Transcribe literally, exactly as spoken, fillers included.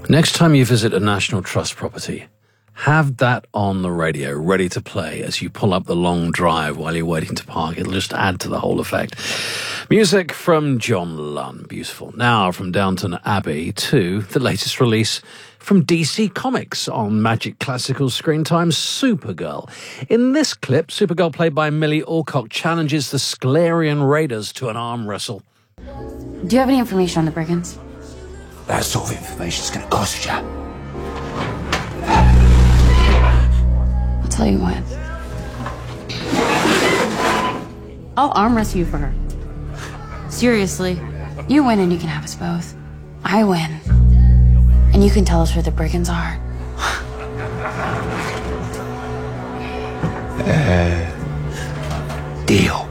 Next time you visit a National Trust property, have that on the radio, ready to play as you pull up the long drive while you're waiting to park. It'll just add to the whole effect. Music from John Lunn. Beautiful. Now from Downton Abbey to the latest release from D C Comics on Magic Classical Screen Time, Supergirl. In this clip, Supergirl, played by Millie Alcock, challenges the Sclerian Raiders to an arm wrestle. Do you have any information on the brigands? That sort of information's gonna cost you. I'll tell you what. I'll arm wrestle you for her. Seriously. You win and you can have us both. I win. And you can tell us where the brigands are. uh, deal.